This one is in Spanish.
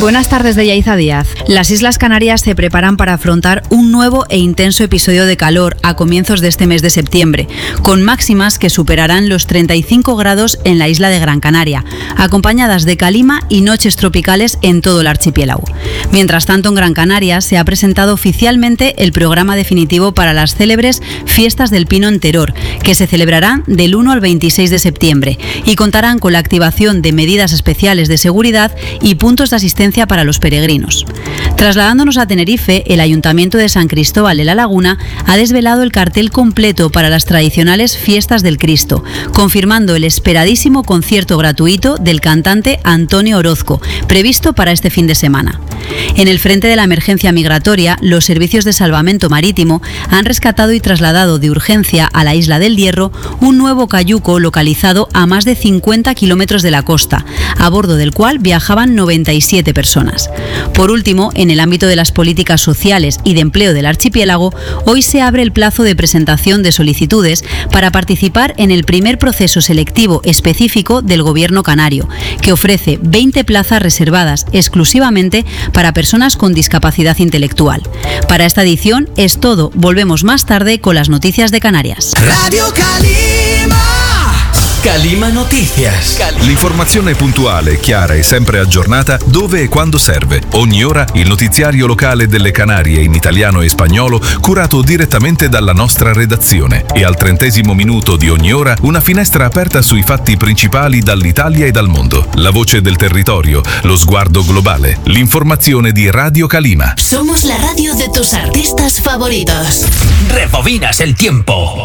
Buenas tardes de Yaiza Díaz. Las Islas Canarias se preparan para afrontar un nuevo e intenso episodio de calor a comienzos de este mes de septiembre, con máximas que superarán los 35 grados en la isla de Gran Canaria, acompañadas de calima y noches tropicales en todo el archipiélago. Mientras tanto, en Gran Canaria se ha presentado oficialmente el programa definitivo para las célebres Fiestas del Pino en Teror, que se celebrarán del 1 al 26 de septiembre y contarán con la activación de medidas especiales de seguridad y puntos de asistencia para los peregrinos. Trasladándonos a Tenerife, el Ayuntamiento de San Cristóbal de la Laguna ha desvelado el cartel completo para las tradicionales Fiestas del Cristo, confirmando el esperadísimo concierto gratuito del cantante Antonio Orozco, previsto para este fin de semana. En el frente de la emergencia migratoria, los servicios de salvamento marítimo han rescatado y trasladado de urgencia a la isla del Hierro un nuevo cayuco localizado a más de 50 kilómetros de la costa, a bordo del cual viajaban 97 personas. Por último, en el ámbito de las políticas sociales y de empleo del archipiélago, hoy se abre el plazo de presentación de solicitudes para participar en el primer proceso selectivo específico del Gobierno canario, que ofrece 20 plazas reservadas exclusivamente para personas con discapacidad intelectual. Para esta edición es todo. Volvemos más tarde con las noticias de Canarias. Radio Calima. Calima Noticias. L'informazione puntuale, chiara e sempre aggiornata dove e quando serve. Ogni ora il notiziario locale delle Canarie in italiano e spagnolo curato direttamente dalla nostra redazione. E al 30° minuto di ogni ora una finestra aperta sui fatti principali dall'Italia e dal mondo. La voce del territorio, lo sguardo globale. L'informazione di Radio Calima. Somos la radio de tus artistas favoritos. Rebobinas el tiempo.